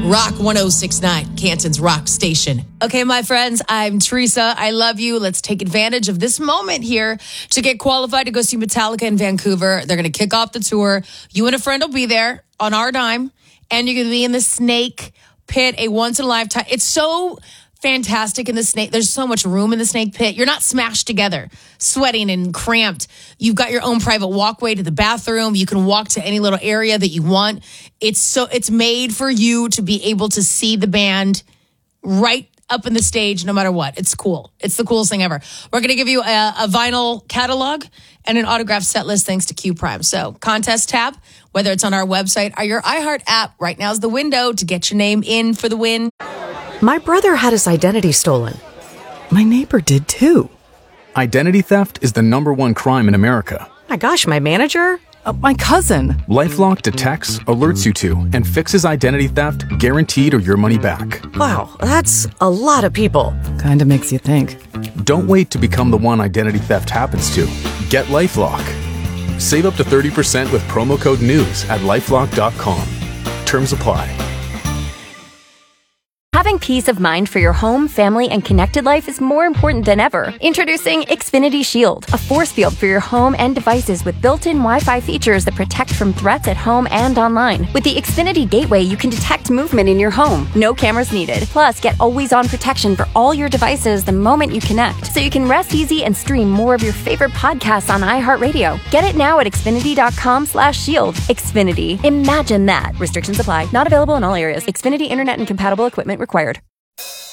Rock 106.9, Canton's Rock Station. Okay, my friends, I'm Teresa. I love you. Let's take advantage of this moment here to get qualified to go see Metallica in Vancouver. They're going to kick off the tour. You and a friend will be there on our dime, and you're going to be in the Snake Pit, a once-in-a-lifetime. It's so fantastic in the Snake. There's so much room in the Snake Pit. You're not smashed together, sweating and cramped. You've got your own private walkway to the bathroom. You can walk to any little area that you want. It's made for you to be able to see the band right up in the stage no matter what. It's cool. It's the coolest thing ever. We're going to give you a vinyl catalog and an autographed set list thanks to Q Prime. So contest tab, whether it's on our website or your iHeart app, right now is the window to get your name in for the win. My brother had his identity stolen. My neighbor did too. Identity theft is the #1 crime in America. My gosh, my manager? My cousin. LifeLock detects, alerts you to, and fixes identity theft guaranteed or your money back. Wow, that's a lot of people. Kinda makes you think. Don't wait to become the one identity theft happens to. Get LifeLock. Save up to 30% with promo code NEWS at LifeLock.com. Terms apply. Having peace of mind for your home, family, and connected life is more important than ever. Introducing Xfinity Shield, a force field for your home and devices with built-in Wi-Fi features that protect from threats at home and online. With the Xfinity Gateway, you can detect movement in your home. No cameras needed. Plus, get always-on protection for all your devices the moment you connect, so you can rest easy and stream more of your favorite podcasts on iHeartRadio. Get it now at Xfinity.com/shield. Xfinity. Imagine that. Restrictions apply. Not available in all areas. Xfinity Internet and compatible equipment required.